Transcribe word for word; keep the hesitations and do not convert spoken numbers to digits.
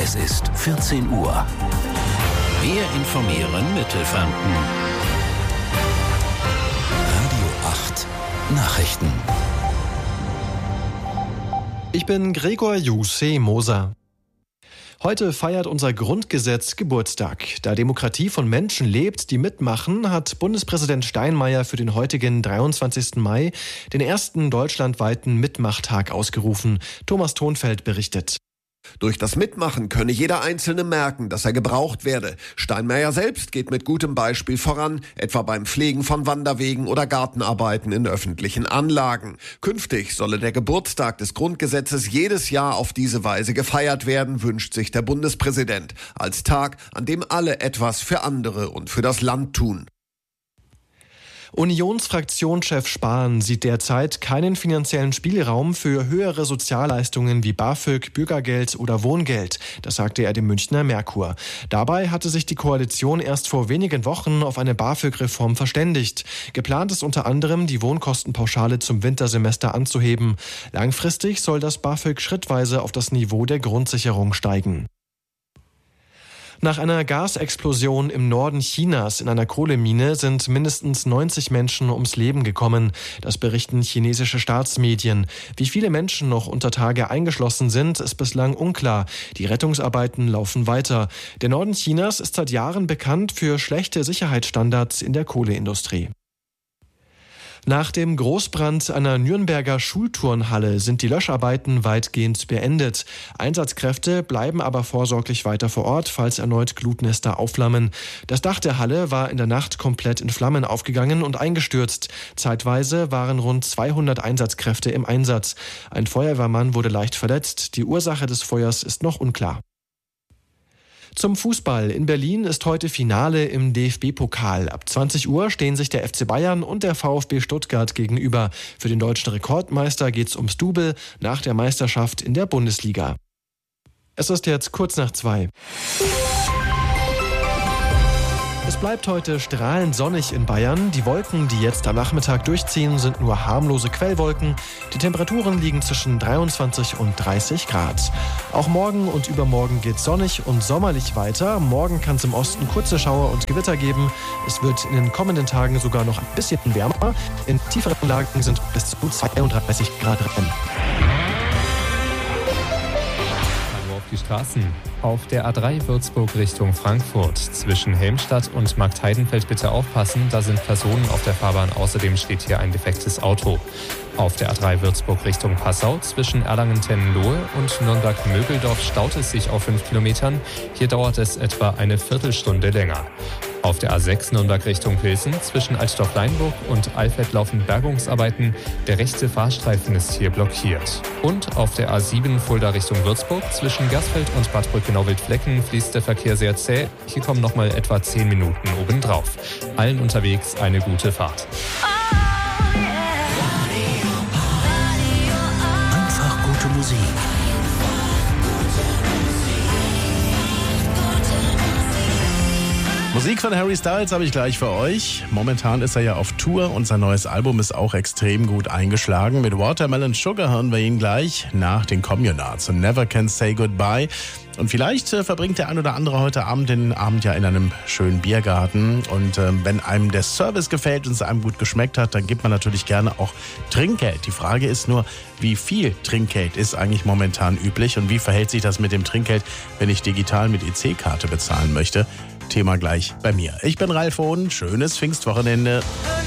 Es ist vierzehn Uhr. Wir informieren Mittelfranken. Radio acht Nachrichten. Ich bin Gregor Jussi Moser. Heute feiert unser Grundgesetz Geburtstag. Da Demokratie von Menschen lebt, die mitmachen, hat Bundespräsident Steinmeier für den heutigen dreiundzwanzigsten Mai den ersten deutschlandweiten Mitmachtag ausgerufen. Thomas Thonfeld berichtet. Durch das Mitmachen könne jeder Einzelne merken, dass er gebraucht werde. Steinmeier selbst geht mit gutem Beispiel voran, etwa beim Pflegen von Wanderwegen oder Gartenarbeiten in öffentlichen Anlagen. Künftig solle der Geburtstag des Grundgesetzes jedes Jahr auf diese Weise gefeiert werden, wünscht sich der Bundespräsident. Als Tag, an dem alle etwas für andere und für das Land tun. Unionsfraktionschef Spahn sieht derzeit keinen finanziellen Spielraum für höhere Sozialleistungen wie BAföG, Bürgergeld oder Wohngeld. Das sagte er dem Münchner Merkur. Dabei hatte sich die Koalition erst vor wenigen Wochen auf eine BAföG-Reform verständigt. Geplant ist unter anderem, die Wohnkostenpauschale zum Wintersemester anzuheben. Langfristig soll das BAföG schrittweise auf das Niveau der Grundsicherung steigen. Nach einer Gasexplosion im Norden Chinas in einer Kohlemine sind mindestens neunzig Menschen ums Leben gekommen. Das berichten chinesische Staatsmedien. Wie viele Menschen noch unter Tage eingeschlossen sind, ist bislang unklar. Die Rettungsarbeiten laufen weiter. Der Norden Chinas ist seit Jahren bekannt für schlechte Sicherheitsstandards in der Kohleindustrie. Nach dem Großbrand einer Nürnberger Schulturnhalle sind die Löscharbeiten weitgehend beendet. Einsatzkräfte bleiben aber vorsorglich weiter vor Ort, falls erneut Glutnester aufflammen. Das Dach der Halle war in der Nacht komplett in Flammen aufgegangen und eingestürzt. Zeitweise waren rund zweihundert Einsatzkräfte im Einsatz. Ein Feuerwehrmann wurde leicht verletzt. Die Ursache des Feuers ist noch unklar. Zum Fußball. In Berlin ist heute Finale im D F B-Pokal. Ab zwanzig Uhr stehen sich der F C Bayern und der VfB Stuttgart gegenüber. Für den deutschen Rekordmeister geht's ums Double nach der Meisterschaft in der Bundesliga. Es ist jetzt kurz nach zwei. Es bleibt heute strahlend sonnig in Bayern. Die Wolken, die jetzt am Nachmittag durchziehen, sind nur harmlose Quellwolken. Die Temperaturen liegen zwischen dreiundzwanzig und dreißig Grad. Auch morgen und übermorgen geht sonnig und sommerlich weiter. Morgen kann es im Osten kurze Schauer und Gewitter geben. Es wird in den kommenden Tagen sogar noch ein bisschen wärmer. In tieferen Lagen sind bis zu zweiunddreißig Grad drin. Die Straßen. Auf der A drei Würzburg Richtung Frankfurt. Zwischen Helmstadt und Marktheidenfeld bitte aufpassen, da sind Personen auf der Fahrbahn. Außerdem steht hier ein defektes Auto. Auf der A drei Würzburg Richtung Passau zwischen Erlangen-Tenlohe und Nürnberg-Mögeldorf staut es sich auf fünf Kilometern. Hier dauert es etwa eine Viertelstunde länger. Auf der A sechs Nürnberg Richtung Pilsen zwischen Altdorf-Leinburg und Alfeld laufen Bergungsarbeiten. Der rechte Fahrstreifen ist hier blockiert. Und auf der A sieben Fulda Richtung Würzburg zwischen Gersfeld und Bad Brückenau-Wildflecken fließt der Verkehr sehr zäh. Hier kommen nochmal etwa zehn Minuten obendrauf. Allen unterwegs eine gute Fahrt. Einfach gute Musik. Musik von Harry Styles habe ich gleich für euch. Momentan ist er ja auf Tour und sein neues Album ist auch extrem gut eingeschlagen. Mit Watermelon Sugar hören wir ihn gleich nach den Communards und Never Can Say Goodbye. Und vielleicht äh, verbringt der ein oder andere heute Abend den Abend ja in einem schönen Biergarten. Und äh, wenn einem der Service gefällt und es einem gut geschmeckt hat, dann gibt man natürlich gerne auch Trinkgeld. Die Frage ist nur, wie viel Trinkgeld ist eigentlich momentan üblich und wie verhält sich das mit dem Trinkgeld, wenn ich digital mit E C-Karte bezahlen möchte? Thema gleich bei mir. Ich bin Ralf Hohn, schönes Pfingstwochenende.